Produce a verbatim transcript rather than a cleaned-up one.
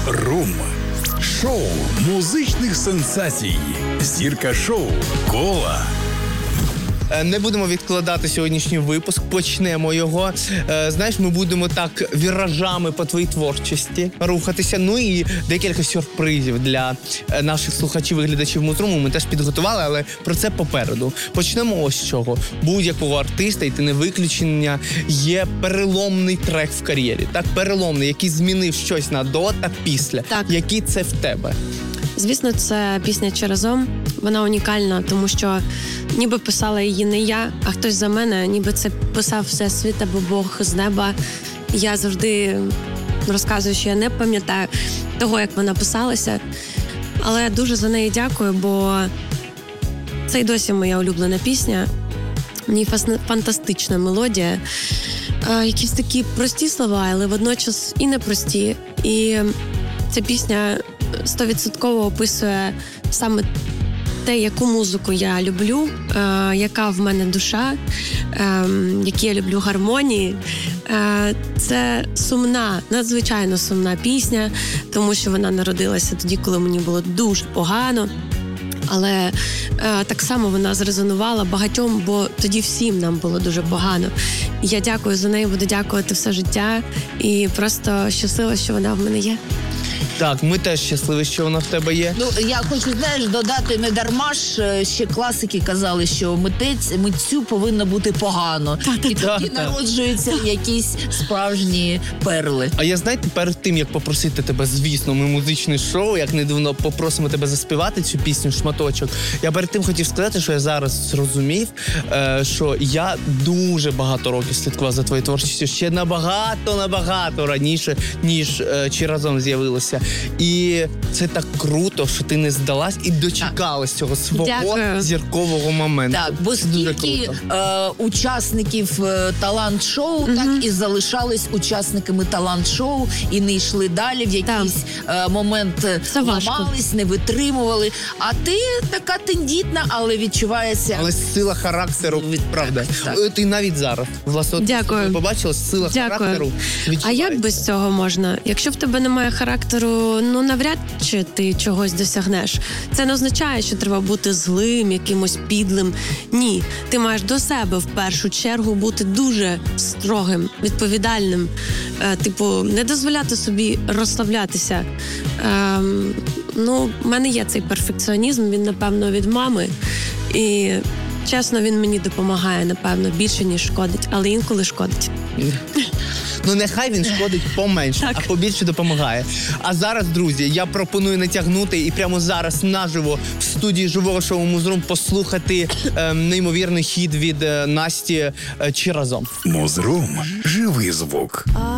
Муз-рум. Шоу музичних сенсацій. Зірка шоу Кола. Не будемо відкладати сьогоднішній випуск, почнемо його. Знаєш, ми будемо так віражами по твоїй творчості рухатися. Ну і декілька сюрпризів для наших слухачів і глядачів Муз-руму ми теж підготували, але про це попереду. Почнемо ось з чого. Будь-якого артиста, і ти не виключення, є переломний трек в кар'єрі. Так, переломний, який змінив щось на до та після. Так. Який це в тебе? Звісно, це пісня «Чи разом». Вона унікальна, тому що ніби писала її не я, а хтось за мене. Ніби це писав Всесвіт або Бог з неба. Я завжди розказую, що я не пам'ятаю того, як вона писалася. Але дуже за неї дякую, бо це й досі моя улюблена пісня. В ній фантастична мелодія. Якісь такі прості слова, але водночас і непрості. І ця пісня стовідсотково описує саме те, яку музику я люблю, е, яка в мене душа, е, які я люблю гармонії. Е, це сумна, надзвичайно сумна пісня, тому що вона народилася тоді, коли мені було дуже погано. Але е, так само вона зрезонувала багатьом, бо тоді всім нам було дуже погано. І я дякую за неї, буду дякувати все життя і просто щаслива, що вона в мене є. Так, ми теж щасливі, що вона в тебе є. Ну, я хочу, знаєш, додати, не дарма ж ще класики казали, що митець, митцю повинно бути погано. І тоді народжуються якісь справжні перли. А я, знаєте, перед тим, як попросити тебе, звісно, ми музичне шоу, як не дивно, попросимо тебе заспівати цю пісню, шматочок. Я перед тим хотів сказати, що я зараз зрозумів, е, що я дуже багато років слідкував за твоєю творчістю, ще набагато-набагато раніше, ніж е, «Чи разом» з'явилося. І це так круто, що ти не здалась і дочекалась цього свого Дякую. зіркового моменту. Так, бо скільки е, учасників е, талант-шоу, угу. так і залишались учасниками талант-шоу і не йшли далі, в якийсь е, момент ламались, не витримували. А ти така тендітна, але відчувається... Але сила характеру, від... правда. Так. Ти навіть зараз, власне, Дякую. побачила, сила Дякую. характеру відчувається. А як без цього можна? Якщо в тебе немає характеру, ну навряд чи ти чогось досягнеш. Це не означає, що треба бути злим, якимось підлим. Ні, ти маєш до себе в першу чергу бути дуже строгим, відповідальним. Е, типу, не дозволяти собі розслаблятися. Е, ну, в мене є цей перфекціонізм, він, напевно, від мами. І, чесно, він мені допомагає, напевно, більше, ніж шкодить. Але інколи шкодить. Ну, нехай він шкодить поменше, так. а побільше допомагає. А зараз, друзі, я пропоную натягнути і прямо зараз наживо в студії живого шоу Муз-рум послухати е, неймовірний хіт від е, Насті е, «Чи разом». Муз-рум. Живий звук.